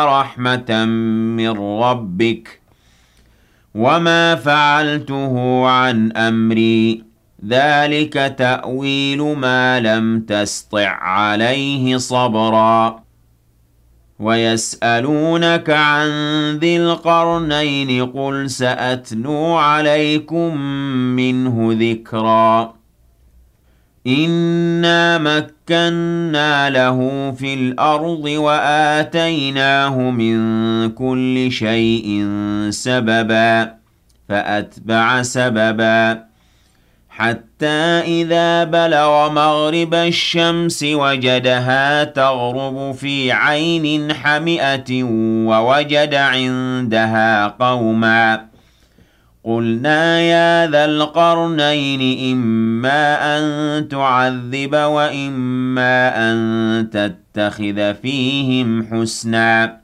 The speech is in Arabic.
رحمة من ربك وما فعلته عن أمري ذلك تأويل ما لم تسطع عليه صبرا ويسألونك عن ذي القرنين قل سأتلو عليكم منه ذكرا إنا مكنا له في الأرض وآتيناه من كل شيء سببا فأتبع سببا حتى إذا بلغ مغرب الشمس وجدها تغرب في عين حمئة ووجد عندها قوما قلنا يا ذا القرنين إما أن تعذب وإما أن تتخذ فيهم حسنا